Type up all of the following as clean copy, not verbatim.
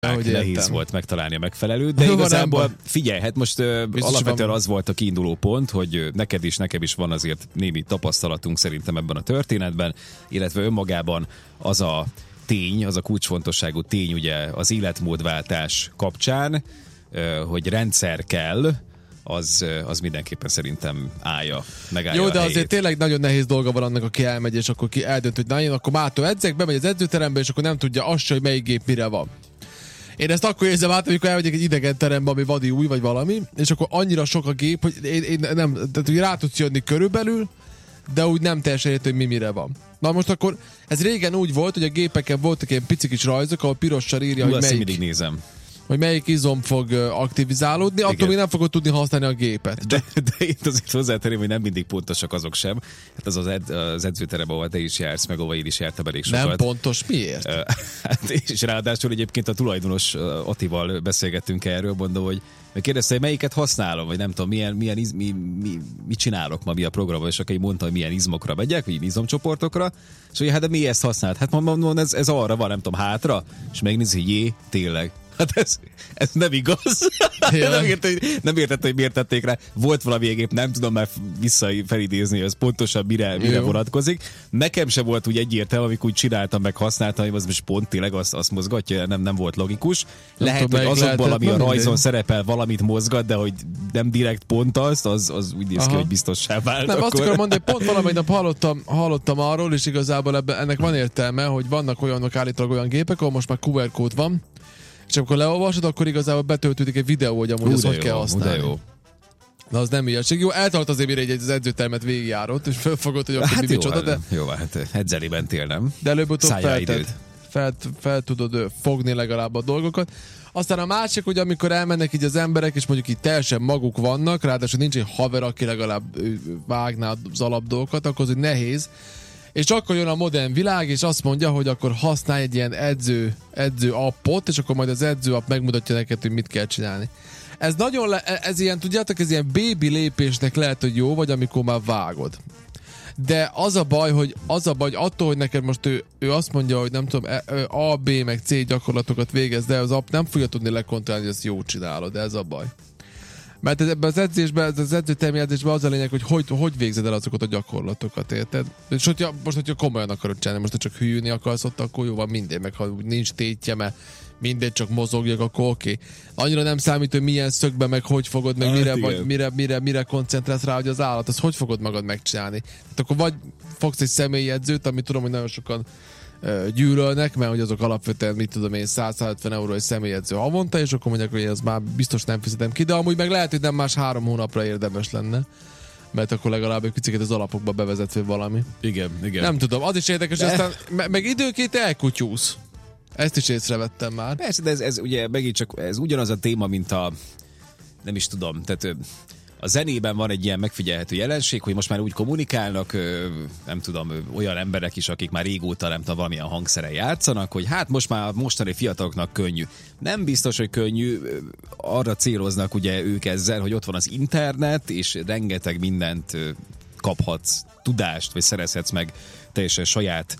nehéz volt megtalálni a megfelelőt, de igazából figyelj, hát most alapvetően az volt a kiinduló pont, hogy nekem is van azért némi tapasztalatunk szerintem ebben a történetben, illetve önmagában az a tény, az a kulcsfontosságú tény ugye az életmódváltás kapcsán, hogy rendszer kell, az mindenképpen szerintem megállja. Jó, de azért tényleg nagyon nehéz dolga van annak, aki elmegy, és akkor ki eldönt, hogy na én akkor mától edzek, bemegy az edzőterembe, és akkor nem tudja azt, hogy melyik gép mire van. Én ezt akkor érzem át, amikor elmegyek egy idegen terembe, ami vadi új, vagy valami, és akkor annyira sok a gép, hogy én nem, tehát hogy rá tudsz jönni körülbelül, de úgy nem teljesen értő, hogy mi mire van. Na most akkor, ez régen úgy volt, hogy a gépeken voltak ilyen pici kis rajzok, ahol pirossal írja, hogy melyik. Mindig nézem. Hogy melyik izom fog aktivizálódni, attól még nem fogod tudni használni a gépet. De itt azért hozzátenném, hogy nem mindig pontosak azok sem. Hát az edzőterem, ahol te is jársz, meg ahol én is jártam elég sokat. Nem pontos, miért? Hát, és ráadásul egyébként a tulajdonos Attival beszélgettünk erről, mondom, hogy megkérdezte, hogy melyiket használom, vagy nem tudom, mit csinálok ma, mi a programban, és akkor mondta, hogy milyen izmokra megyek, vagy izomcsoportokra, és hogy hát de mi ezt használt? Hát mondom, ez arra van, nem tudom, hátra, és megnézi, hogy tényleg. Hát ez nem igaz. Nem értette, hogy miért tették rá. Volt valami egyéb, nem tudom már felidézni, hogy ez pontosan mire vonatkozik. Nekem se volt úgy egyértelmű, amikor úgy csináltam, meg használtam, hogy az most pont tényleg azt mozgatja, nem volt logikus. Lehet, hogy azokból, ami a rajzon szerepel, valamit mozgat, de hogy nem direkt pont az úgy néz ki, hogy biztossá vált. Nem, azt akarom mondani, pont valamelyik nap hallottam arról, és igazából ennek van értelme, hogy vannak olyanok állítólag olyan gépek, ahol most már QR kód van, és amikor leolvasod, akkor igazából betöltődik egy videó, hogy amúgy azt hogy kell használni. Jó. Na az nem ilyeség. Jó, eltart azért, mire egy az edzőtermet végigjárott, és fölfogott, hogy akkor micsoda, de... Jó, hát edzeli mentél, de előbb-utóbb fel tudod fogni legalább a dolgokat. Aztán a másik, hogy amikor elmennek így az emberek, és mondjuk így teljesen maguk vannak, ráadásul nincs egy haver, aki legalább vágná az alapdolgokat, akkor az nehéz. És akkor jön a modern világ, és azt mondja, hogy akkor használj egy ilyen edző appot, és akkor majd az edző app megmutatja neked, hogy mit kell csinálni. Ez nagyon ez ilyen, tudjátok, ez ilyen baby lépésnek lehet, hogy jó, vagy amikor már vágod. De az a baj, hogy attól, hogy neked most ő azt mondja, hogy nem tudom, A, B, meg C gyakorlatokat végez, de az app nem fogja tudni lekontrolálni, hogy ezt jól csinálod, de ez a baj. Mert ebben az edzésben, az edzőtermi edzésben az a lényeg, hogy végzed el azokat a gyakorlatokat, érted? És hogyha komolyan akarod csinálni, most ha csak hülyülni akarsz ott, akkor jó van mindegy, meg ha nincs tétje, mert mindegy, csak mozogjak, akkor oké. Annyira nem számít, hogy milyen szögben, meg hogy fogod, meg mire koncentrálsz rá, hogy az állat, az hogy fogod magad megcsinálni. Tehát akkor vagy fogsz egy személyi edzőt, amit tudom, hogy nagyon sokan gyűlölnek, mert hogy azok alapvetően, mit tudom én, 150 euró egy személyedző havonta, és akkor mondják, hogy ez már biztos nem fizetem ki, de amúgy meg lehet, hogy nem más 3 hónapra érdemes lenne, mert akkor legalább egy picit az alapokba bevezetve valami. Igen. Nem tudom, az is érdekes, hogy aztán meg időnként elkutyúsz. Ezt is észrevettem már. Persze, de ez ugye megint csak ez ugyanaz a téma, mint a nem is tudom, tehát a zenében van egy ilyen megfigyelhető jelenség, hogy most már úgy kommunikálnak, nem tudom, olyan emberek is, akik már régóta nem tudom, valamilyen hangszeren játszanak, hogy hát most már a mostani fiataloknak könnyű. Nem biztos, hogy könnyű, arra céloznak ugye ők ezzel, hogy ott van az internet, és rengeteg mindent kaphatsz, tudást, vagy szerezhetsz meg teljesen saját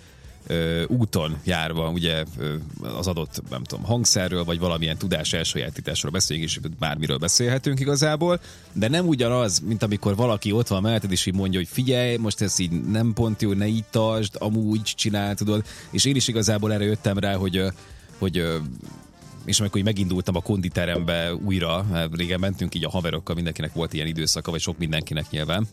úton járva, ugye az adott, nem tudom, hangszerről, vagy valamilyen tudás elsajátításról beszéljünk, és bármiről beszélhetünk igazából, de nem ugyanaz, mint amikor valaki ott van melletted, és így mondja, hogy figyelj, most ez így nem pont jó, ne így tartsd, amúgy csinál, tudod, és én is igazából erre jöttem rá, hogy és amikor így megindultam a konditerembe újra, régen mentünk így a haverokkal, mindenkinek volt ilyen időszaka, vagy sok mindenkinek nyilván,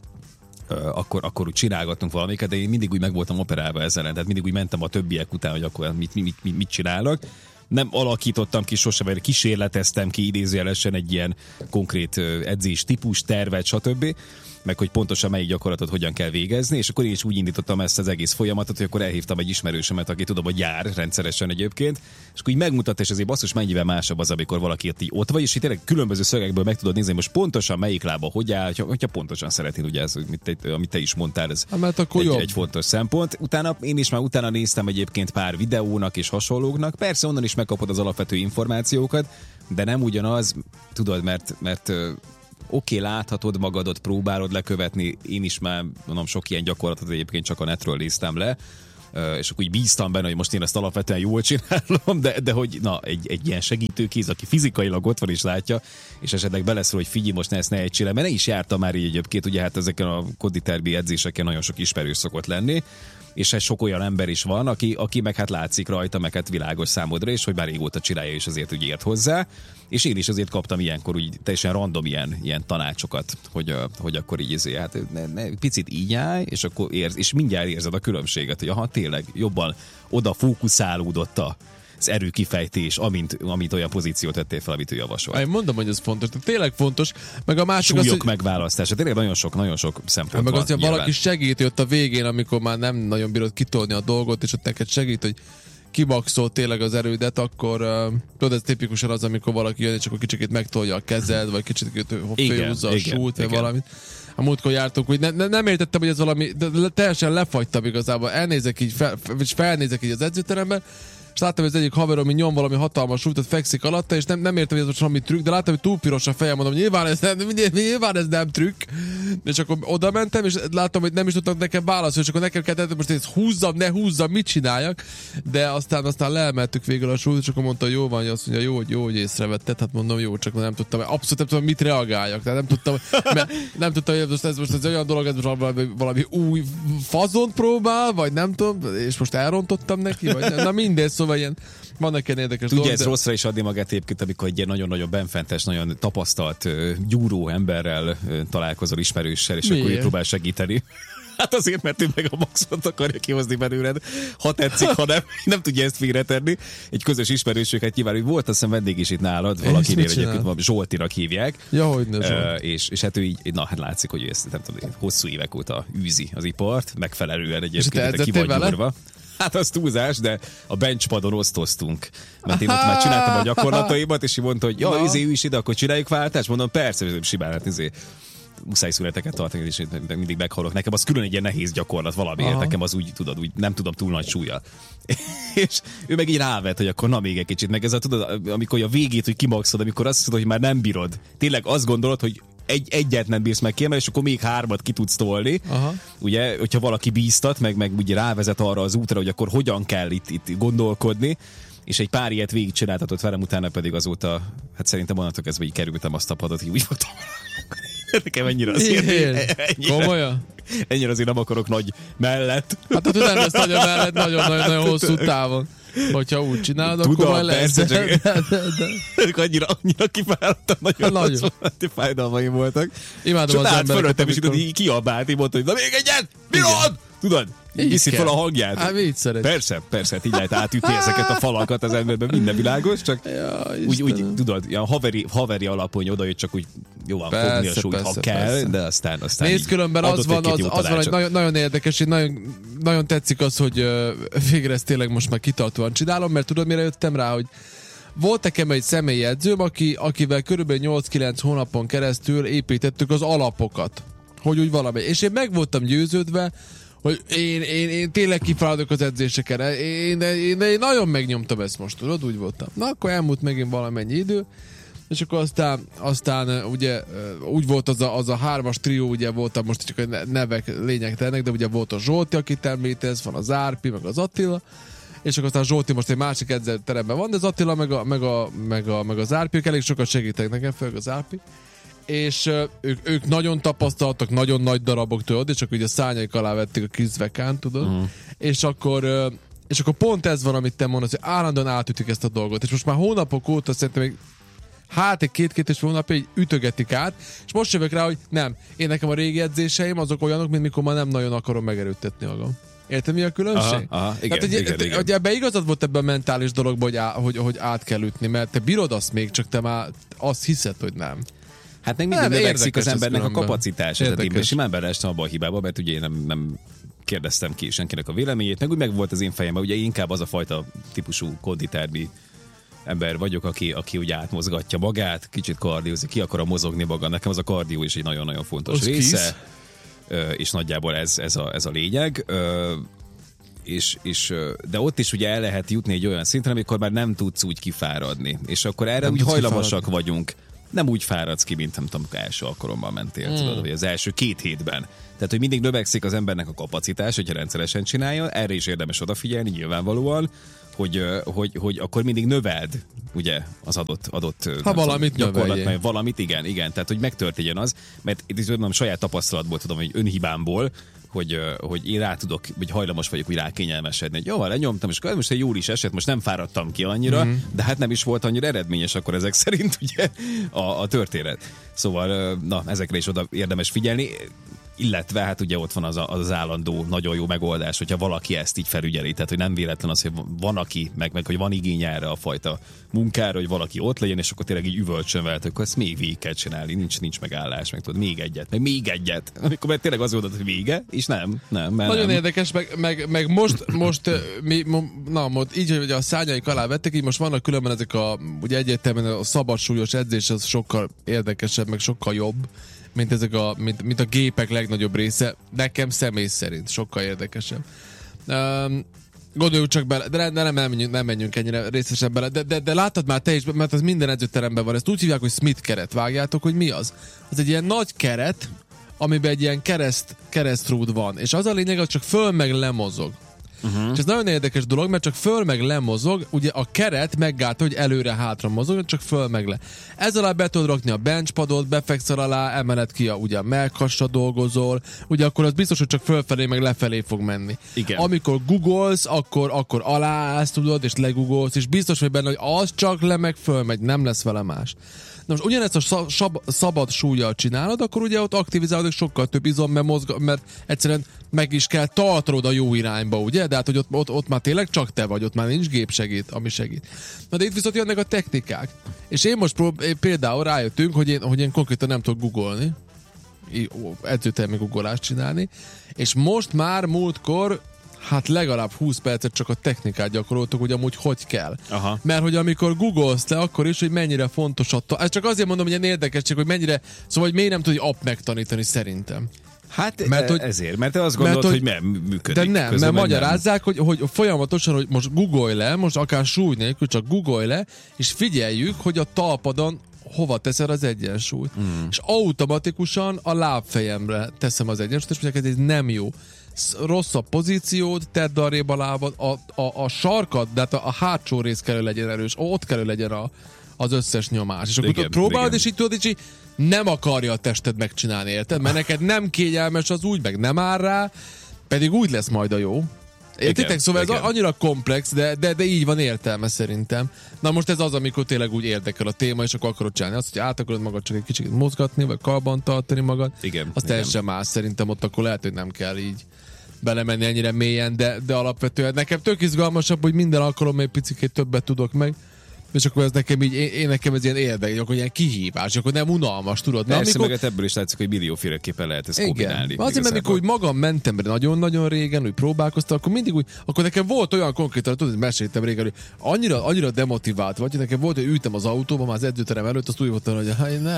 akkor úgy csinálgattunk valamiket, de én mindig úgy meg voltam operálva ezzel, tehát mindig úgy mentem a többiek után, hogy akkor mit csinálnak. Nem alakítottam ki sosem, vagy kísérleteztem ki idézőjelesen egy ilyen konkrét edzés típus, tervet, stb., meg hogy pontosan melyik gyakorlatot hogyan kell végezni, és akkor én is úgy indítottam ezt az egész folyamatot, hogy akkor elhívtam egy ismerősömet, aki tudom, hogy jár rendszeresen egyébként, és akkor így megmutatta, és azért basszus mennyivel másabb az, amikor valaki ott vagy, és itt tényleg különböző szögekből meg tudod nézni, most pontosan melyik lába hogy áll, hogyha pontosan szeretnél, ugye ez, amit te is mondtál, ez egy fontos szempont. Én is már utána néztem egyébként pár videónak és hasonlóknak, persze onnan is megkapod az alapvető információkat, de nem ugyanaz, tudod, mert oké, láthatod magadat, próbálod lekövetni, én is már mondom, sok ilyen gyakorlatot egyébként csak a netről néztem le, és akkor úgy bíztam benne, hogy most én ezt alapvetően jól csinálom, de hogy egy ilyen segítőkéz, aki fizikailag ott van és látja, és esetleg beleszól, hogy figyelj, most ezt ne csinálj, mert ne is jártam már így egyébként, ugye hát ezeken a konditermi edzéseken nagyon sok ismerős szokott lenni, és hát sok olyan ember is van, aki meg hát látszik rajta, meg hát világos számodra, és hogy már régóta csinálja, és azért úgy ért hozzá. És én is azért kaptam ilyenkor úgy teljesen random ilyen tanácsokat, hogy akkor így hát picit így állj, és akkor és mindjárt érzed a különbséget, hogy aha, tényleg jobban oda fókuszálódott az erőkifejtés, amint olyan pozíciót tettél fel, amit ő javasolt. Én mondom, hogy ez fontos, de tényleg fontos, meg a másik súlyok az, hogy... megválasztása, tényleg nagyon sok szempont meg van. azt, hogy valaki segíti ott a végén, amikor már nem nagyon bírod kitolni a dolgot, és ott neked segít, hogy kimaxol tényleg az erődet, akkor tudod, ez tipikusan az, amikor valaki jön, és akkor kicsit megtolja a kezed, vagy kicsit fölhúzza a súlyt, vagy valamit. A múltkor jártunk, hogy nem értettem, hogy ez valami, de teljesen lefagytam igazából. Elnézek így, felnézek így az edzőteremben, és láttam, hogy az egyik haverom, ami nyom valami hatalmas súlyt, fexik alatta, és nem értem, hogy ez most valami trükk, de láttam, hogy túl piros a fejem, mondom, nyilván ez nem trükk. És akkor oda mentem, és láttam, hogy nem is tudtak nekem válaszolni, és akkor nekem kellett, most ezt húzzam, ne húzzam, mit csináljak. De aztán leemeltük végül a súlyt, és akkor mondta, hogy jó van, hogy azt mondja, jó, hogy észrevetted, hát mondom, jó, csak nem tudtam, abszolút nem tudtam, mit reagáljak. Tehát nem tudtam, hogy ez most olyan dolog, ez most valami új fazont próbál, vagy nem tudom, és most elrontottam neki, vagy na mindegy, szóval ilyen, vannak ilyen érdekes dolgok. Tudja, ez rosszra is adni magát egyébként, amikor egy ilyen nagyon-nagyon benfentes, nagyon tapasztalt gyúró emberrel találkozol, ismerőssel, és akkor ő próbál segíteni. Hát azért, mert ő meg a maxot akarja kihozni belőled, ha tetszik, ha nem tudja ezt félretenni. Egy közös ismerősöket nyilván, hogy volt, azt hiszem vendég is itt nálad, valakinél egyébként valami Zsoltinak hívják. Ja, hogyne Zsolt. És hát ő így, hát látszik, hogy ő ezt nem tudom, hosszú évek óta űzi az ipart, megfelelően egyébként ki vagy gyúrva. Hát az túlzás, de a benchpadon osztoztunk. Mert én ott már csináltam a gyakorlataimat, és ő mondta, hogy ja, ő is ide, akkor csináljuk váltást. Mondom, persze, simán, hát muszáj szüneteket tartani, és mindig meghalok. Nekem az külön egy ilyen nehéz gyakorlat valamiért. Nekem az úgy, tudod, úgy nem tudom, túl nagy súlya. És ő meg így rávet, hogy akkor na még egy kicsit. Meg ez a, tudod, amikor a végét, hogy kimaxod, amikor azt mondod, hogy már nem bírod. Tényleg azt gondolod, hogy egyet nem bírsz meg kiemelni, és akkor még 3 ki tudsz tolni. Aha. Ugye, hogyha valaki bíztat, meg ugye rávezet arra az útra, hogy akkor hogyan kell itt gondolkodni, és egy pár ilyet végigcsináltatott velem, utána pedig azóta, hát szerintem onnantól kezdve így kerültem azt a padot, hogy úgy voltam. Nekem ennyire azért. Komolyan? Ennyire azért nem akarok nagy mellett. Hát ha tudod, ezt nagyon mellett, nagyon hosszú távon. Hogyha úgy csinálod, akkor majd lesz. De annyira kifáradtam, nagyon fájdalmaim voltak. Imádom az embereket, fölöttem, és így kiabált, így mondta, hogy na még egyet, bírod! Tudod? Viszi fel a hangját. Hát mit szeret? Persze, hát így lehet átütni ezeket a falakat az emberben, minden világos, csak úgy tudod, ilyen haveri alapon, hogy oda jött, csak úgy jó van fogni a súlyt, ha kell, de aztán nézd, különben az van, hogy nagyon érdekes, nagyon tetszik az, hogy végre ezt tényleg most már kitartóan csinálom, mert tudod, mire jöttem rá, hogy volt nekem egy személyi edzőm, akivel körülbelül 8-9 hónapon keresztül építettük az alapokat, hogy úgy valami. És én meg voltam győződve, hogy én tényleg kifáradok az edzéseken. Én nagyon megnyomtam ezt most, tudod, úgy voltam. Na, akkor elmúlt megint valamennyi idő, és akkor aztán ugye úgy volt az a 3-as trió, ugye voltam most csak a nevek lényegtelenek, de ugye volt a Zsolti, akit említesz, van az Árpi, meg az Attila, és akkor aztán Zsolti most egy másik edzőteremben van, de az Attila meg az Árpi, elég sokat segítek nekem, főleg az Árpi. És ők nagyon tapasztaltak, nagyon nagy darabok, tudod, és akkor ugye a szárnyaik alá vették a kizvekán, tudod, és akkor pont ez van, amit te mondasz, hogy állandóan átütik ezt a dolgot, és most már hónapok óta szerintem még egy 2 és hónapja így ütögetik át, és most jövök rá, hogy nem, én nekem a régi edzéseim azok olyanok, mint mikor már nem nagyon akarom megerőltetni magam. Érted, mi a különbség? Igen. Hogy ebben igazad volt ebben a mentális dologban, hogy át kell ütni, mert te bírod azt még, csak te már azt hiszed, hogy nem. Hát meg mindig növekszik az embernek a kapacitás esetében. Simán beleestem abba a hibába, mert ugye én nem kérdeztem ki senkinek a véleményét, meg úgy meg volt az én fejemben, ugye inkább az a fajta típusú konditermi ember vagyok, aki ugye átmozgatja magát, kicsit kardiózik, ki akar mozogni maga. Nekem az a kardió is egy nagyon-nagyon fontos része, és nagyjából ez a lényeg. De ott is ugye el lehet jutni egy olyan szintre, amikor már nem tudsz úgy kifáradni. És akkor erre úgy hajlamosak vagyunk nem úgy fáradsz ki, mint nem tudom, amikor első alkalommal mentél, tudod, vagy az első 2 hétben. Tehát, hogy mindig növekszik az embernek a kapacitás, hogyha rendszeresen csinálja, erre is érdemes odafigyelni nyilvánvalóan, hogy akkor mindig növeld, ugye, az adott ha valamit gyakorlat, mert valamit, igen, tehát, hogy megtörténjen az, mert itt is tudom, saját tapasztalatból tudom, hogy önhibámból, hogy én rá tudok, hogy hajlamos vagyok, hogy rá kényelmesedni. Jó, lenyomtam, és most egy jól is esett, most nem fáradtam ki annyira, de hát nem is volt annyira eredményes akkor ezek szerint ugye a történet. Szóval, na, ezekre is oda érdemes figyelni. Illetve hát ugye ott van az állandó nagyon jó megoldás, hogyha valaki ezt így felügyeli, tehát hogy nem véletlen az, hogy van aki, meg hogy van igény erre a fajta munkára, hogy valaki ott legyen, és akkor tényleg így üvölcsön vele, akkor ezt még végig kell csinálni, nincs megállás, meg tudod, még egyet, amikor mert tényleg az volt, hogy vége, és nem. Nagyon érdekes, meg most így, hogy a szárnyaik alá vettek, így most vannak különben ezek ugye egyértelműen a szabadsúlyos edzés, az sokkal érdekesebb, meg sokkal jobb, mint a gépek legnagyobb része. Nekem személy szerint sokkal érdekesebb. Gondoljuk csak bele, de nem menjünk ennyire részesen bele, de láttad már te is, mert az minden edzőteremben van. Ezt úgy hívják, hogy Smith keret. Vágjátok, hogy mi az? Az egy ilyen nagy keret, amiben egy ilyen keresztrúd van. És az a lényeg, az csak föl meg lemozog. És ez nagyon érdekes dolog, mert csak föl meg lemozog, ugye a keret meggálta, hogy előre-hátra mozog, csak föl meg le. Ez alá be tudod rakni a benchpadot, befekszel alá, emeled ki ugye a melkassra dolgozol, ugye akkor az biztos, hogy csak fölfelé meg lefelé fog menni. Igen. Amikor googolsz, akkor aláállsz, tudod, és legugolsz, és biztos vagy benne, hogy az csak le meg fölmegy, nem lesz vele más. Na most ugyanezt a szabad súlyjal csinálod, akkor ugye ott aktivizálódik sokkal több izom, mert egyszerűen meg is kell tartanod a jó irányba, ugye? De hát, hogy ott már tényleg csak te vagy, ott már nincs gép segít, ami segít. Na de itt viszont jönnek a technikák. És én most például rájöttünk, hogy én konkrétan nem tudok googolni, edzőtermi googolást csinálni, és most már múltkor hát legalább 20 percet csak a technikát gyakoroltuk, hogy amúgy hogy kell. Aha. Mert hogy amikor googolsz le, akkor is, hogy mennyire fontos ez csak azért mondom, hogy ilyen érdekesség, hogy mennyire, szóval, hogy miért nem tudja app megtanítani szerintem. Hát mert te azt gondolod, hogy működik. De nem, mert magyarázzák, hogy folyamatosan, hogy most googolj le, most akár súly nélkül, csak googolj le, és figyeljük, hogy a talpadon hova teszed az egyensúlyt. És automatikusan a lábfejemre teszem az egyensúlyt, és mondják, ez nem jó. Rossz a pozíciód, tedd arrébb a lábad, a sarkad, de hát a hátsó rész kell legyen erős, ott kell legyen az összes nyomás. És akkor próbálod, és így tudod, és így nem akarja a tested megcsinálni, érted? Mert neked nem kényelmes az úgy, meg nem áll rá, pedig úgy lesz majd a jó. Értitek? Szóval ez annyira komplex, de így van értelme szerintem. Na most ez az, amikor tényleg úgy érdekel a téma, és akkor akarod csinálni azt, hogy át akarod magad csak egy kicsit mozgatni, vagy karban tartani magad. Igen. Az teljesen más szerintem, ott akkor lehet, hogy nem kell így belemenni ennyire mélyen, de alapvetően nekem tök izgalmasabb, hogy minden alkalommal egy picit többet tudok meg, és akkor ez nekem így, nekem ez ilyen érdekes, akkor ilyen kihívás, akkor nem unalmas, tudod. Persze, meg ebből is látszik, hogy millióféleképpen lehet ezt kombinálni. Azért, mert amikor úgy magam mentem be nagyon-nagyon régen, úgy próbálkoztam, akkor mindig úgy, akkor nekem volt olyan konkrétan, tudod, hogy meséltem régen, hogy annyira demotivált vagy, hogy nekem volt, hogy ültem az autóban, már az edzőterem előtt, azt úgy voltam, hogy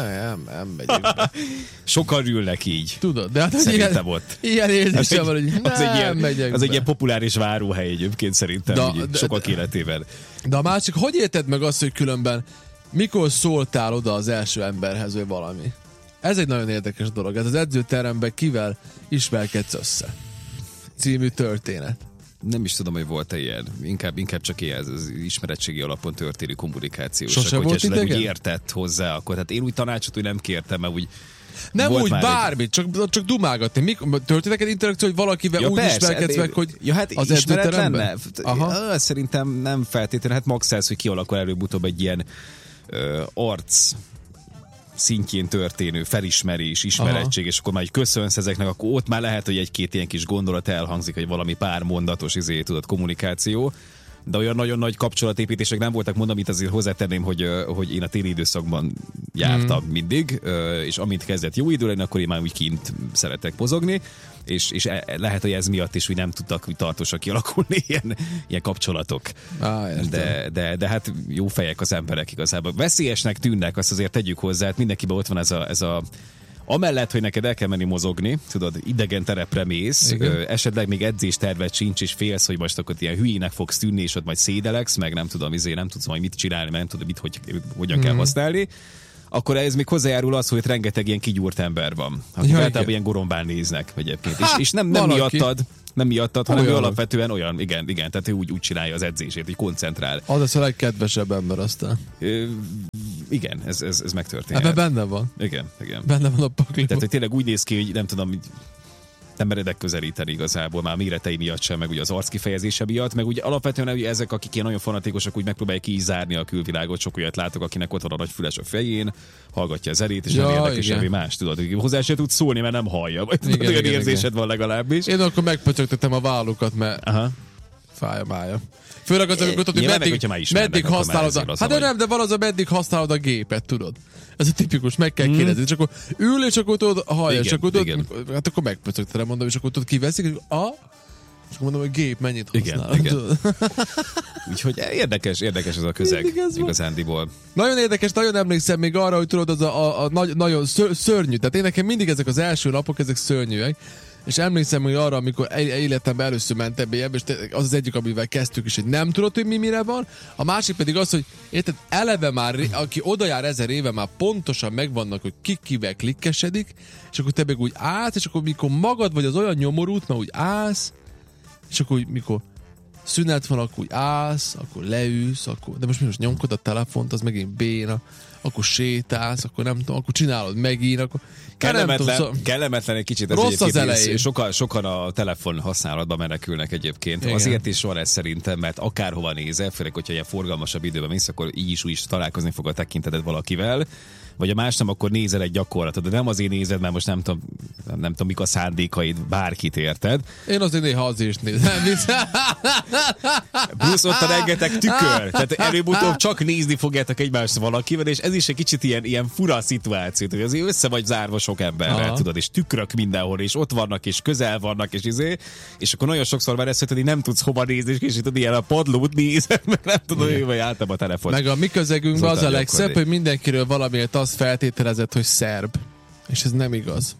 nem megyek be. Sokan ülnek így. Tudod, de hát szerintem ott. Ilyen érzésem van, hogy nem megyek be. Az egy ilyen populáris váróhely egyébként szerintem, sokak életében. De a másik, hogy érted meg azt, hogy különben mikor szóltál oda az első emberhez, vagy valami? Ez egy nagyon érdekes dolog. Ez az edzőteremben kivel ismerkedsz össze? Című történet. Nem is tudom, hogy volt-e ilyen. Inkább csak ilyen, az ismeretségi alapon történő kommunikáció. Sose volt esetleg úgy értett hozzá, akkor hát én úgy tanácsot úgy nem kértem, mert úgy nem úgy bármit, csak dumálgatni. Történt neked interakció, hogy valakivel úgy ismerkedsz meg, hogy hát az edzőteremben? Szerintem nem feltétlenül. Hát max ez, hogy kialakul előbb-utóbb egy ilyen arc szintjén történő felismerés, ismerettség, és akkor már így köszönsz ezeknek, akkor ott már lehet, hogy egy-két ilyen kis gondolat elhangzik, hogy valami pár mondatos tudod, kommunikáció. De olyan nagyon nagy kapcsolatépítések nem voltak, mondom, itt azért hozzátenném, hogy én a téli időszakban jártam mindig, és amint kezdett jó idő lenni, akkor én már úgy kint szeretek mozogni, és lehet, hogy ez miatt is úgy nem tudtak úgy tartósak kialakulni ilyen kapcsolatok. De hát jó fejek az emberek igazából. Veszélyesnek tűnnek, azt azért tegyük hozzá, hát mindenkiben ott van ez a amellett, hogy neked el kell menni mozogni, tudod, idegen terepre mész, esetleg még edzésterved sincs, és félsz, hogy most akkor ilyen hülyének fogsz tűnni, és ott majd szédeleksz, meg nem tudom, nem tudsz majd mit csinálni, mert nem tudod, hogyan kell használni. akkor ez még hozzájárul az, hogy rengeteg ilyen kigyúrt ember van, akik általában ilyen gorombán néznek egyébként. És nem miattad, hanem ő alapvetően olyan, igen, tehát ő úgy csinálja az edzését, hogy koncentrál. Az a legkedvesebb ember aztán. Igen, ez megtörténhet. Ebben benne van. Igen. Benne van a pakliban. Tehát, hogy tényleg úgy néz ki, hogy nem tudom, nem meredek közelíteni igazából, már méretei miatt sem, meg ugye az arc kifejezése miatt, meg ugye alapvetően ugye ezek, akik ilyen nagyon fanatikusak, úgy megpróbálják kizárni a külvilágot, sok olyat látok, akinek ott van a nagy füles a fején, hallgatja a zenét, és nem érdekes semmi más, tudod, hozzá se tud szólni, mert nem hallja, vagy tudod, olyan érzésed van legalábbis. Én akkor megpötyögtetem a vállukat, mert fáj a mája. Főleg az, amikor tudod, hogy meddig használod de van az, meddig használod a gépet, tudod. Ez a tipikus, meg kell kérdezni. És akkor ül, és akkor tudod, hallja, és akkor tudod, hát akkor megpöcögtelem, mondom, és akkor tudod, kiveszik, és akkor mondom, hogy gép mennyit használ. Igen. Úgyhogy érdekes ez a közeg igazándiból. Nagyon érdekes, nagyon emlékszem még arra, hogy tudod, az a nagyon szörnyű. Tehát én nekem mindig ezek az első napok, ezek szörnyűek. És emlékszem, hogy arra, amikor életemben először mentem be, és az az egyik, amivel kezdtük is, hogy nem tudod, hogy mire van. A másik pedig az, hogy érted, eleve már, aki oda jár 1000 éve, már pontosan megvannak, hogy ki kivel klikkesedik, és akkor te meg úgy állsz, és akkor mikor magad vagy az olyan nyomorult, mert úgy állsz, és akkor mikor szünet van, akkor úgy állsz, akkor leülsz, de most nyomkod a telefont, az megint béna, akkor sétálsz, akkor nem tudom, akkor csinálod megint, akkor kellemetlen egy kicsit. Rossz az elején. Sokan a telefon használatban menekülnek egyébként. Igen. Azért is van ez szerintem, mert akárhova nézel, főleg, hogyha ilyen forgalmasabb időben mész, akkor így is találkozni fog a tekinteted valakivel, vagy a más nem, akkor nézel egy gyakorlatot, de nem azért nézed, mert most nem tudom mik a szándékaid, bárkit érted. Én azért néha az is nézem. Plusz ott a rengeteg tükör, tehát előbb-utóbb csak nézni fogjátok egymást valakivel, és ez is egy kicsit ilyen fura szituáció, hogy azért össze vagy zárva sok emberrel, tudod, és tükrök mindenhol, és ott vannak, és közel vannak, és akkor nagyon sokszor van ez, hogy nem tudsz hova nézni, és tudod, ilyen a padlót nézed, mert nem tudom, hogy álltam a telefon. Meg a mi közegünkben az a legszebb, hogy mindenkiről valamiért azt feltételezett, hogy szerb. És ez nem igaz.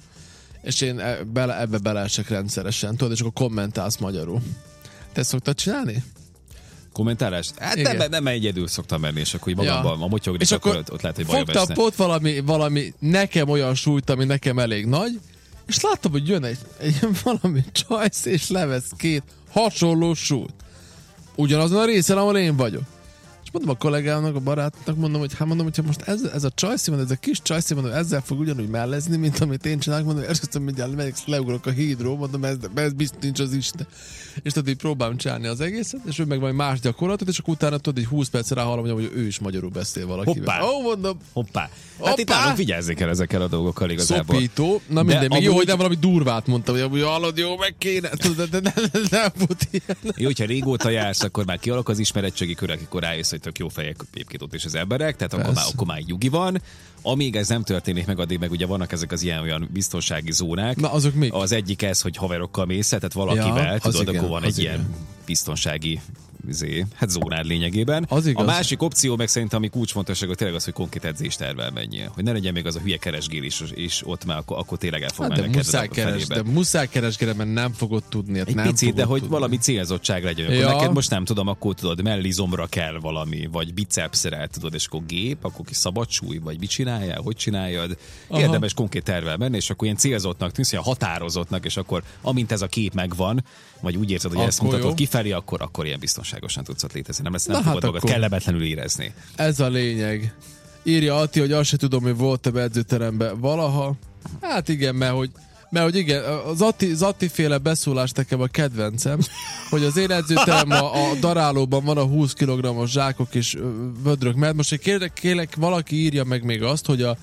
És én ebbe beleesek rendszeresen. Tudod, és akkor kommentálsz magyarul. Te szoktad csinálni? Kommentálást? Hát nem egyedül szoktam menni, és akkor magamban a motyogni, és akkor ott lehet, hogy bajom esne. Fogtam ott valami nekem olyan súlyt, ami nekem elég nagy, és láttam, hogy jön egy valami csajsz, és levesz 2 hasonló súlyt. Ugyanazon a részen, ahol én vagyok. És mondom a kollégámnak, a barátnak, mondom, hogyha most ez a csajszi, ez a kis csajszi, mondom, ezzel fog ugyanúgy mellezni, mint amit én csinálok, mondom, esküszöm, mindjárt megyek, leugrok a hídról, mondom, ez biztos nincs az Isten. És tudod, így próbálom csinálni az egészet, és ő meg majd más gyakorlatot, és akkor utána tudod, így 20 percre hallom, hogy ő is magyarul beszél valakivel. Hoppá. Hát itt nálunk vigyázni kell ezekkel a dolgokkal igazából. Szopító. Na mindegy, még jó, hogy nem valami durvát mondtam, hogy hallod, jó, meg kéne. Tudod, de nem volt ilyen. Jó, hogyha régóta jársz, akkor már kialak az ismeretségi körek, akkor rájössz, hogy tök jó fejek egyébként ott is az emberek, tehát akkor már nyugi van. Amíg ez nem történik meg, addig meg ugye vannak ezek az ilyen olyan biztonsági zónák. Na, azok mik? Az egyik ez, hogy haverokkal mész, tehát valakivel, tudod, akkor van egy ilyen biztonsági zónád lényegében. A másik opció meg szerintem, ami kulcsfontosság, tényleg az, hogy konkrét edzéstervvel menjél. Hogy ne legyen még az a hülye keresgélés, és ott már akkor tényleg el fog menni de muszáj keresgélni, mert nem fogod tudni. Egy picit, de hogy valami célzottság legyen. Akkor neked most nem tudom, akkor tudod, mellizomra kell valami, vagy bicepsre, tudod, és akkor gép, akkor kis szabad súly, vagy mit csináljál, hogy csináljad. Érdemes konkrét tervvel menni, és akkor ilyen célzottnak tűnsz, ilyen határozottnak, és akkor amint ez a kép megvan, vagy úgy érzed, hogy ezt mutatod kifelé, akkor ilyen biztonságosan tudsz ott létezni. Nem fogod magad kellemetlenül érezni. Ez a lényeg. Írja Atti, hogy azt se tudom, hogy volt-e edzőteremben valaha. Hát igen, mert hogy igen, az Atti féle beszólás nekem a kedvencem, hogy az én edzőterem a darálóban van a 20 kg-os zsákok és vödrök, mert most kérlek, valaki írja meg még azt,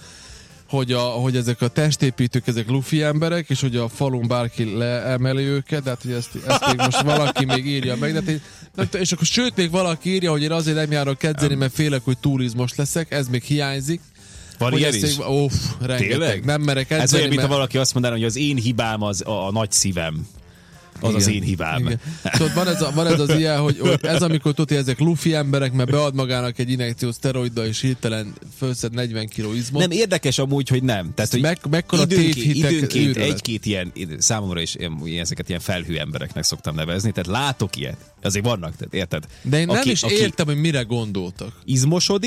hogy ezek a testépítők, ezek lufi emberek, és hogy a falun bárki leemeli őket, de hát, hogy ezt még most valaki még írja meg, de hát, és akkor sőt még valaki írja, hogy én azért nem járok edzeni, mert félek, hogy túlizmos leszek, ez még hiányzik. Van ilyen is? Rengeteg. Tényleg? Nem merek edzeni. Ez olyan, mint ha valaki azt mondaná, hogy az én hibám az a nagy szívem. Az én hibám. Tudod, van ez az ilyen, hogy ez amikor tudod, hogy ezek lufi emberek, mert bead magának egy injekciót szteroiddal, és hirtelen felszed 40 kg izmot. Nem, érdekes amúgy, hogy nem. Tehát, hogy mekkora időnként egy-két ilyen, számomra is ezeket ilyen felhő embereknek szoktam nevezni, tehát látok ilyet. Azért vannak, tehát érted? De én nem is értem, hogy mire gondoltak. Izmosodik,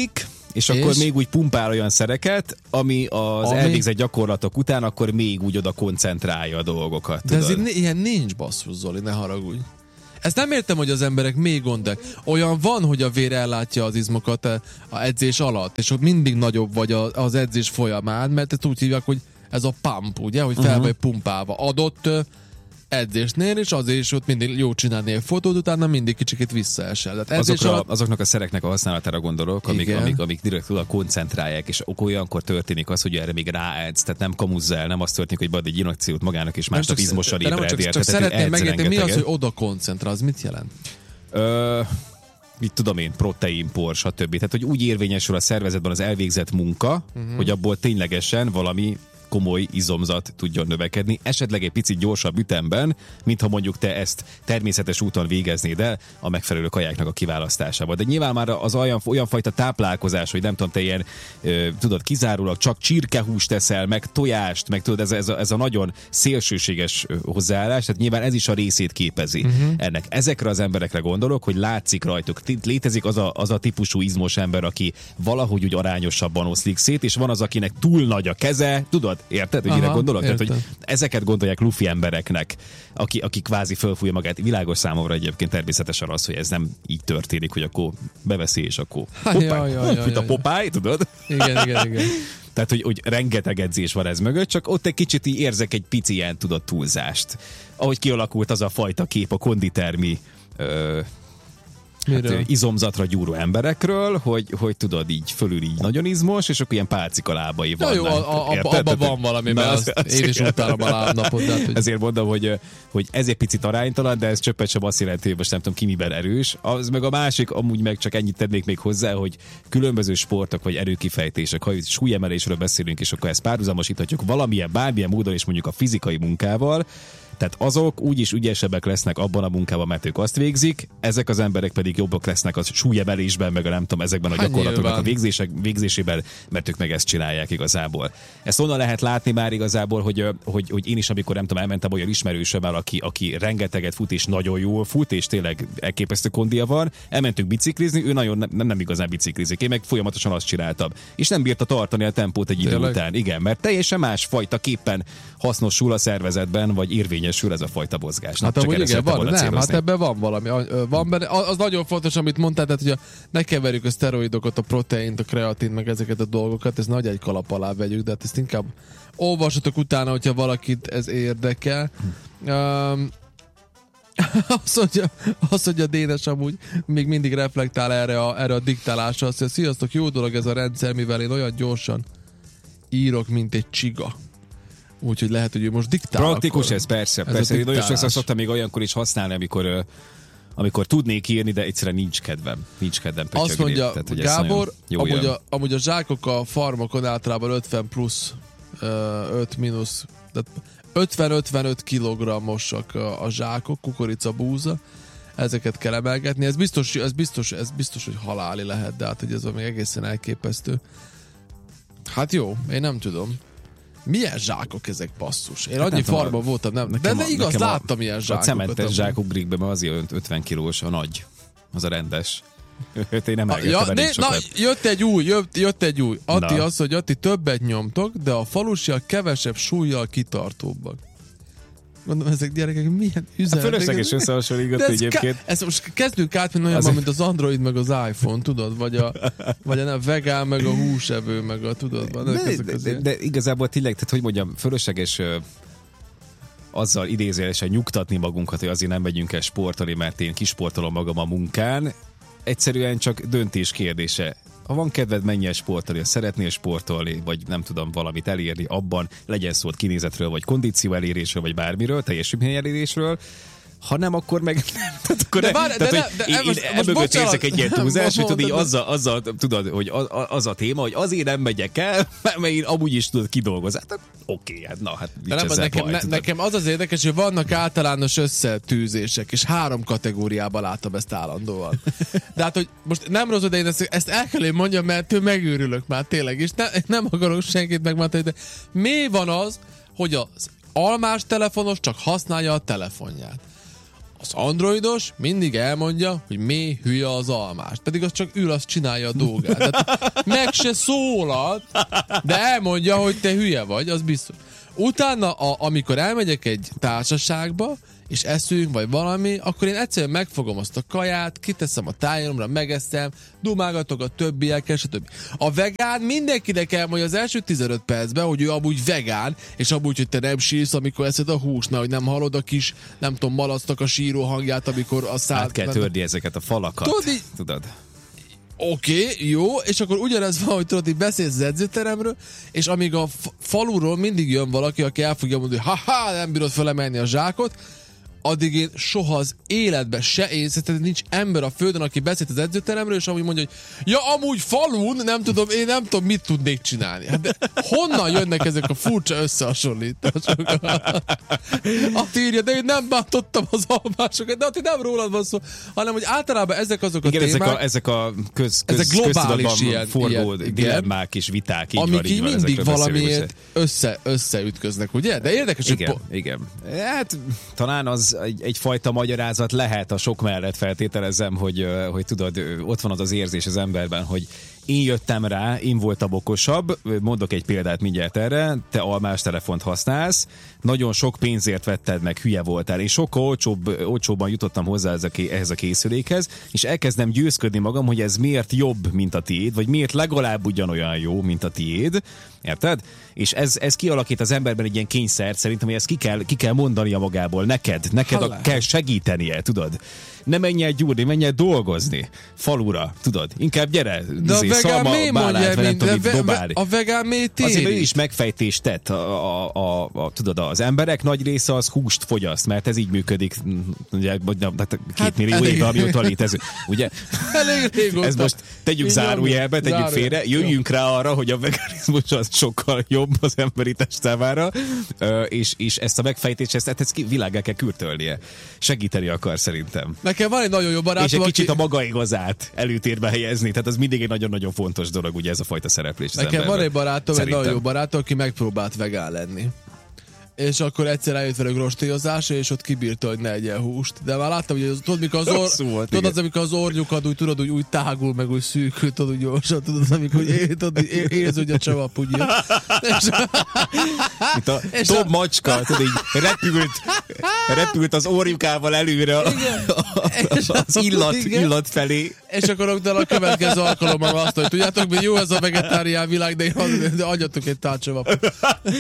És akkor még úgy pumpál olyan szereket, ami elvégzett gyakorlatok után akkor még úgy oda koncentrálja a dolgokat. De ez ilyen nincs, basszus, Zoli, ne haragudj. Ezt nem értem, hogy az emberek még gondolják. Olyan van, hogy a vér ellátja az izmokat a edzés alatt, és ott mindig nagyobb vagy az edzés folyamán, mert ezt úgy hívják, hogy ez a pump, ugye, hogy fel vagy pumpálva. Adott edzésnél, és azért is ott mindig jó csinálni egy fotót, utána mindig kicsit visszaesel. Azoknak a szereknek a használatára gondolok, amik direkt oda koncentrálják, és olyankor történik az, hogy erre még ráedz, tehát nem kamuzza el, nem az történik, hogy bead egy injekciót magának, és másnap izmosan ébred. Csak szeretném megérteni, mi az, hogy oda koncentrál, az mit jelent? Mit tudom én, proteinpor, stb. Tehát, hogy úgy érvényesül a szervezetben az elvégzett munka, hogy abból ténylegesen valami komoly izomzat tudjon növekedni, esetleg egy picit gyorsabb ütemben, mintha mondjuk te ezt természetes úton végeznéd el a megfelelő kajáknak a kiválasztásával. De nyilván már az olyan fajta táplálkozás, hogy nem tudom, te ilyen, tudod, kizárólag csak csirkehúst teszel, meg tojást, meg tudod, ez a nagyon szélsőséges hozzáállás, tehát nyilván ez is a részét képezi ennek. Ezekre az emberekre gondolok, hogy látszik rajtuk. Létezik az a típusú izmos ember, aki valahogy úgy arányosabban oszlik szét, és van az, akinek túl nagy a keze, tudod, érted, hogy mire gondolok? Tehát, hogy ezeket gondolják lufi embereknek, aki kvázi fölfújja magát. Világos számomra egyébként természetesen az, hogy ez nem így történik, hogy akkor beveszi, és akkor mint a Popeye, tudod? Igen. Tehát, hogy rengeteg edzés van ez mögött, csak ott egy kicsit így érzek egy pici ilyen, tudod, túlzást. Ahogy kialakult az a fajta kép a konditermi izomzatra gyúró emberekről, hogy tudod, így fölül így nagyon izmos, és akkor ilyen pálcika lábai vannak. Jó, abban van valami, mert én is utálom a lábnapot. Ezért mondom, hogy ez egy picit aránytalan, de ez csöppet sem azt jelenti, hogy most nem tudom ki miben erős. Az meg a másik, amúgy meg csak ennyit tennék még hozzá, hogy különböző sportok vagy erőkifejtések, ha súlyemelésről beszélünk, és akkor ezt párhuzamosíthatjuk bármilyen módon, és mondjuk a fizikai munkával, tehát azok úgyis ügyesebbek lesznek abban a munkában, mert ők azt végzik, ezek az emberek pedig jobbak lesznek a súlyemelésben, meg a nem tudom, ezekben a gyakorlatoknak a végzésében, mert ők meg ezt csinálják igazából. Ezt onnan lehet látni már igazából, hogy én is, amikor nem tudom, elmentem olyan ismerősömmel, aki rengeteget fut és nagyon jól fut, és tényleg elképesztő kondia van, elmentünk biciklizni, ő nagyon nem igazán biciklizik, én meg folyamatosan azt csináltam. És nem bírta tartani a tempót egy idő után. Igen, mert teljesen másfajta képpen hasznosul a szervezetben, vagy érvényesül ez a fajta mozgás. Hát amúgy igen, hát ebben van valami. Van benne, az nagyon fontos, amit mondtál, tehát, hogy ne keverjük a szteroidokat, a proteint, a kreatint, meg ezeket a dolgokat, ezt nagy egy kalap alá vegyük, de hát ezt inkább olvassatok utána, hogyha valakit ez érdekel. Az, hogy a Dénes amúgy még mindig reflektál erre a diktálásra, azt mondja, sziasztok, jó dolog ez a rendszer, mivel én olyan gyorsan írok, mint egy csiga. Úgyhogy lehet, hogy ő most diktál. Praktikus akkor. Ez persze. Én nagyon sokszor szoktam még olyankor is használni, amikor tudnék írni, de egyszerűen nincs kedvem pötyögni. Azt mondja tehát, Gábor, amúgy a zsákok a farmokon általában 50 plusz 5 mínusz, 50-55 kilogrammosak a zsákok, kukorica, búza. Ezeket kell emelgetni. Ez biztos, hogy haláli lehet, de hát hogy ez még egészen elképesztő. Hát jó, én nem tudom. Milyen zsákok ezek, basszus? Én annyi farmban voltam, nem. De igaz, láttam ilyen zsákokat. A cementes zsákok Brickben azért 50 kilós a nagy. Az a rendes. Én nem jött egy új. Atti az, hogy Atti többet nyomtok, de a falusiak kevesebb súlyjal kitartóbbak. Mondom, ezek gyerekek milyen üzenetek. A fölösleges összehasonlítgató egyébként. Ezt most kezdünk átmenni olyanban, mint az Android meg az iPhone, tudod? Vagy a vegán, meg a húsevő, meg a tudod? De igazából tényleg, tehát hogy mondjam, fölösleges azzal idézőjelesen nyugtatni magunkat, hogy azért nem megyünk el sportolni, mert én kisportolom magam a munkán. Egyszerűen csak döntés kérdése. Ha van kedved, menj el sportolni, ha szeretnél sportolni, vagy nem tudom valamit elérni abban, legyen szó kinézetről, vagy kondíció elérésről, vagy bármiről, teljesítmény elérésről, ha nem, akkor meg nem. Most érzek egy ilyen túlzás, hogy tudod, így azzal tudod, hogy az a téma, hogy azért nem megyek el, mert én amúgy is tudod kidolgozni. Hát, oké, hát na, hát nincs ezzel baj. Nekem az érdekes, hogy vannak általános összetűzések, és 3 kategóriában látom ezt állandóan. De hát, hogy most nem rossz, de én ezt el kell mondjam, mert megőrülök már tényleg, és nem akarok senkit megmondani, de mi van az, hogy az almás telefonos csak használja a telefonját. Az androidos mindig elmondja, hogy mély hülye az almás. Pedig az csak ül, azt csinálja a dolgát. Tehát meg se szólal, de elmondja, hogy te hülye vagy, az biztos. Utána, amikor elmegyek egy társaságba, és eszünk, vagy valami, akkor én egyszerűen megfogom azt a kaját, kiteszem a tájomra, megeszem, dumálgatok a többiekkel, stb. A vegán mindenkinek elmondja az első 15 percben, hogy ő amúgy vegán, és amúgy, hogy te nem sírsz, amikor eszed a húst, mert hogy nem hallod a kis, nem tudom, malasztak a síró hangját, amikor a szád... Át kell törni ezeket a falakat. Tudod? Oké, jó, és akkor ugyanez van, hogy tudod, így beszélsz az edzőteremről, és amíg a faluról mindig jön valaki, aki el fogja mondani, hogy ha-ha, nem bírod felemelni a zsákot, addig én soha az életben se észrevettem, nincs ember a földön, aki beszélt az edzőteremről, és amúgy mondja, hogy ja, amúgy falun, nem tudom, én nem tudom, mit tudnék csinálni. Hát de honnan jönnek ezek a furcsa összehasonlítások? Azt írja, de én nem bántottam az almásokat, de Ati, nem rólad van szó, hanem hogy általában ezek azok a témák, ezek a ezek globális ilyen forgó dilemmák és viták, így amik így mindig valamiért összeütköznek, ugye? De érdekes, igen. Hát talán az egyfajta magyarázat lehet a sok mellett, feltételezem, hogy tudod, ott van az érzés az emberben, hogy én jöttem rá, én voltam okosabb, mondok egy példát mindjárt erre, te almás telefont használsz, nagyon sok pénzért vetted meg, hülye voltál, és sokkal olcsóbban jutottam hozzá ehhez a készülékhez, és elkezdem győzködni magam, hogy ez miért jobb, mint a tiéd, vagy miért legalább ugyanolyan jó, mint a tiéd, érted? És ez kialakít az emberben egy ilyen kényszert, szerintem, hogy ezt ki kell mondania magából, neked kell segítenie, tudod? Ne menj el gyúrni, menj el dolgozni falura, tudod? Inkább gyere, szalma, bálát, vagy nem tudom, mit dobálni. A vegán miért téri? Azért ő is megfejtést tett. Tudod, az emberek nagy része az húst fogyaszt, mert ez így működik, ugye, 2 millió éve, amióta létező. Ugye? Elég régóta. Ez most tegyük zárójelbe, tegyük félre, jöjjünk rá arra, hogy a veganizmus az sokkal jobb az emberi test számára, és ezt a megfejtést, ezt világgá kell kürtölnie. Segíteni akar szerintem. Nekem van egy nagyon jó barátom, és egy kicsit a maga igazát előtérbe helyezni, tehát az mindig egy nagyon-nagyon fontos dolog, ugye ez a fajta szereplés. Nekem van egy barátom, szerintem. Egy nagyon jó barátom, aki megpróbált vegán lenni. És akkor egyszer eljött velük rostélyozása, és ott kibírta, hogy ne egyen húst. De már láttam, hogy tudod, amikor az ornyukat úgy tágul, meg úgy szűkül, tudod, úgy gyorsan, tudod, amikor érzi, hogy a csavap úgy jön. Mint a Tom macska, tudod, így repült az orjukával előre az illat felé. És akkor utána a következő alkalommal azt, hogy tudjátok, hogy jó ez a vegetárián világ, de adjatok egy tárcsavapot.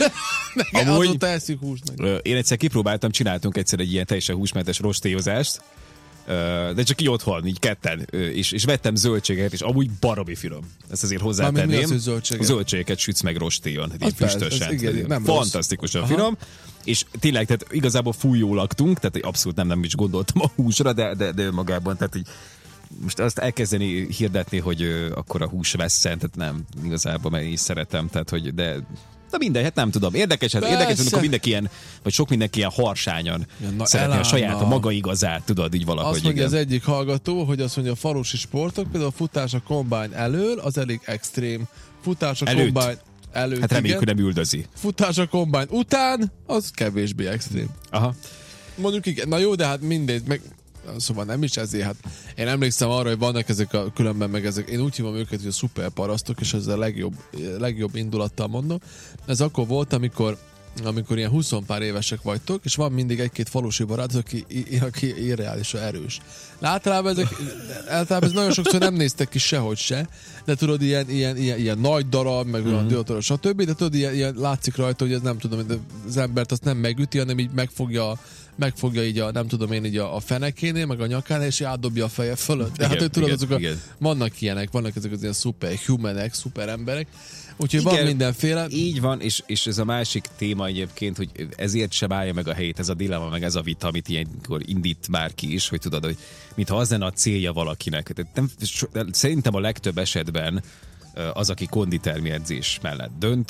Azóta eszik húst meg. Én egyszer kipróbáltam, csináltunk egyszer egy ilyen teljesen húsmentes rostélyozást, de csak így otthon, így ketten, és vettem zöldséget, és amúgy baromi finom. Ezt azért hozzátenném. Mi az, hogy zöldséget? Zöldségeket sütsz meg rostéjon, így füstösen. Fantasztikusan finom. És tényleg, tehát igazából full jól laktunk, tehát abszolút nem is gondoltam a húsra, de magában, tehát így most azt elkezdeni hirdetni, hogy akkor a hús vesszen, tehát nem igazából, mert én is szeretem, tehát hogy de mindegy, hát nem tudom. Érdekes, amikor mindenki ilyen, vagy sok mindenki ilyen harsányan szeretné a saját, a maga igazát, tudod, így valahogy. Azt mondja az egyik hallgató, hogy azt mondja, a falusi sportok, például a futás a combine elől, az elég extrém. Futás a combine előtt. Hát reméljük, hogy nem üldözi. Futás a combine után, az kevésbé extrém. Aha. Mondjuk igen, na jó, de hát mindegy, meg szóval nem is ezért, hát én emlékszem arra, hogy vannak ezek a különben meg ezek, én úgy hívom őket, hogy a szuperparasztok, és ez a legjobb indulattal mondom. Ez akkor volt, amikor ilyen 20 pár évesek vagytok, és van mindig egy-két falusi barát, aki irreálisan erős. Általában ez nagyon sokszor nem néztek ki sehogy se, de tudod, ilyen nagy darab, meg olyan diótorra, stb. De tudod, ilyen látszik rajta, hogy ez nem tudom, az embert azt nem megüti, hanem így megfogja így nem tudom én, így a fenekénél, meg a nyakán, és átdobja a feje fölött. De igen, hát, hogy tudod, vannak ilyenek, vannak ezek az ilyen superhumanek, szuperemberek, úgyhogy igen, van mindenféle. Így van, és ez a másik téma egyébként, hogy ezért sem állja meg a helyét, ez a dilemma, meg ez a vita, amit ilyenkor indít bárki is, hogy tudod, hogy mintha az lenne a célja valakinek. Szerintem a legtöbb esetben az, aki konditermi edzés mellett dönt,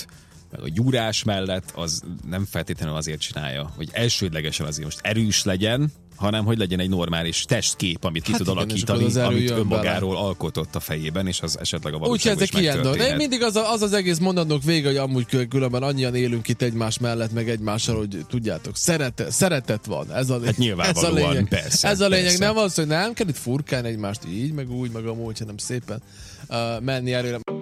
meg a gyúrás mellett, az nem feltétlenül azért csinálja, hogy elsődlegesen azért most erős legyen, hanem hogy legyen egy normális testkép, amit ki tud alakítani, amit önmagáról alkotott a fejében, és az esetleg a valóságban is megtörténhet. De mindig az egész mondanók vége, hogy amúgy különben annyian élünk itt egymás mellett, meg egymással, hogy tudjátok, szeretet van. Ez a, hát nyilvánvalóan, ez a lényeg. persze. Ez a lényeg, persze. nem az, hogy nem kell itt furkálni egymást így, meg úgy, meg amúgy, hanem szépen menni előre.